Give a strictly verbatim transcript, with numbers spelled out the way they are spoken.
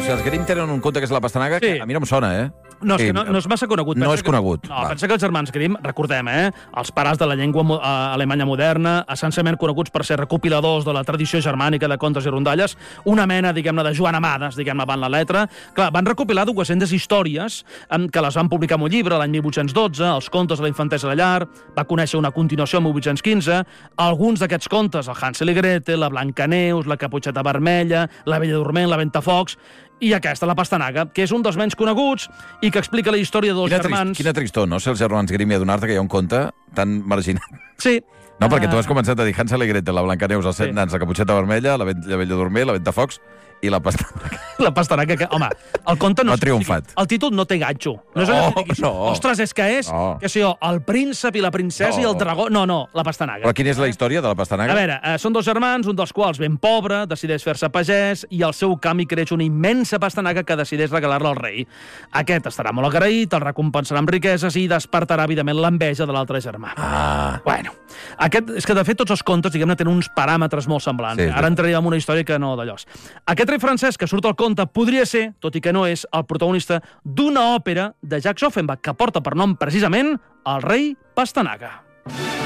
O sigui, els Grimm tenen un conte que és La pastanaga, Sí. que a mi no em sona, eh? No, és Sí, que no, no és massa conegut. No Pensa és que- conegut. No, Va. pensa que els germans Grimm, recordem, eh? Els pares de la llengua mo- eh, alemanya moderna, essencialment coneguts per ser recopiladors de la tradició germànica de contes i rondalles, una mena, diguem-ne, de Joan Amades, diguem-ne, van la letra. Clar, van recopilar dues-centes històries eh, que les van publicar en un llibre l'any mil vuit-cents dotze, els contes de la infantesa de la llar, va conèixer una continuació en mil vuit-cents quinze, alguns d'aquests contes, el Hansel i Gretel, la Blancaneus, la Caputxeta Vermella, la Bella Dorment, la Ventafocs, i aquesta, La pastanaga, que és un dels menys coneguts i que explica la història de dos Quina, trist, germans... quina tristor, no? Ser els germans Grimm i adonar-te que hi ha un conte tan marginat. Sí. No, perquè tu Ah, has començat a dir Hansel i Gretel, la Blancaneus, els set Sí. nans, la Caputxeta Vermella, la, Ve- la Bella Dormer, la Ventafocs i la pastanaga. La pastanaga, que... Home, el conte no... No ha triomfat. O sigui, el títol no té ganxo. No és allò No, que diguis, no. ostres, és que és, No. que sé jo, el príncep i la princesa No. i el dragó... No, no, la pastanaga. Però quina és la història de la pastanaga? A veure, eh, són dos germans, un dels quals ben pobre, decideix fer-se pagès i al seu camí creix una immensa pastanaga que decideix regalar-la al rei. Aquest estarà molt agraït, el recompensarà amb riqueses i despertarà, evidentment, l'enveja de l'altre germà. Ah, Bueno, aquest, és que de fet tots els contes, diguem-ne, tenen uns paràmetres molt semblants. Sí, Sí, sí. Ara entraríem en una història que no d'allò. Aquest rei francès que surt al conte podria ser, tot i que no és, el protagonista d'una òpera de Jacques Offenbach que porta per nom precisament el rei Pastanaga.